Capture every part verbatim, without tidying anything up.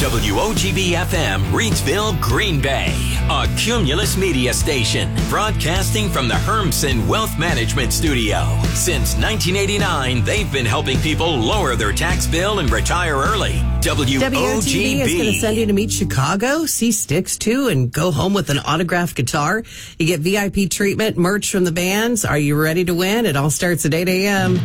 W O G B F M, Reidsville, Green Bay. A Cumulus Media station, broadcasting from the Hermson Wealth Management Studio. Since nineteen eighty-nine, they've been helping people lower their tax bill and retire early. W O G B. W O G B is going to send you to meet Chicago, see Styx too, and go home with an autographed guitar. You get V I P treatment, merch from the bands. Are you ready to win? It all starts at eight a.m.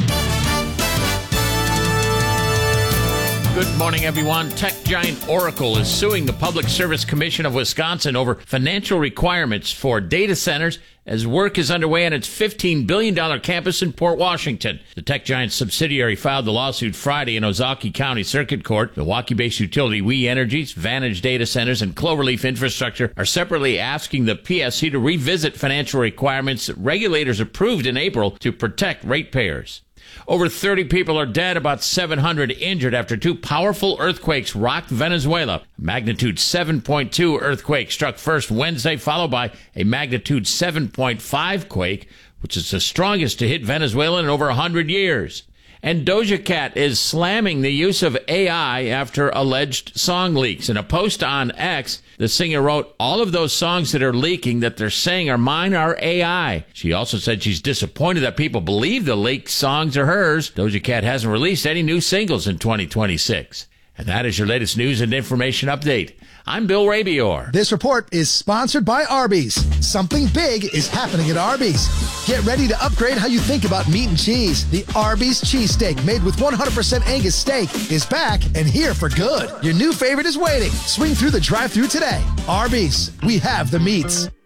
Good morning, everyone. Tech giant Oracle is suing the Public Service Commission of Wisconsin over financial requirements for data centers as work is underway on its fifteen billion dollars campus in Port Washington. The tech giant's subsidiary filed the lawsuit Friday in Ozaukee County Circuit Court. Milwaukee-based utility We Energies, Vantage Data Centers, and Cloverleaf Infrastructure are separately asking the P S C to revisit financial requirements that regulators approved in April to protect ratepayers. Over thirty people are dead, about seven hundred injured after two powerful earthquakes rocked Venezuela. A magnitude seven point two earthquake struck first Wednesday, followed by a magnitude seven point five quake, which is the strongest to hit Venezuela in over one hundred years. And Doja Cat is slamming the use of A I after alleged song leaks. In a post on X, the singer wrote, "All of those songs that are leaking that they're saying are mine are A I." She also said she's disappointed that people believe the leaked songs are hers. Doja Cat hasn't released any new singles in twenty twenty-six. And that is your latest news and information update. I'm Bill Rabior. This report is sponsored by Arby's. Something big is happening at Arby's. Get ready to upgrade how you think about meat and cheese. The Arby's cheesesteak, made with one hundred percent Angus steak, is back and here for good. Your new favorite is waiting. Swing through the drive-thru today. Arby's, we have the meats.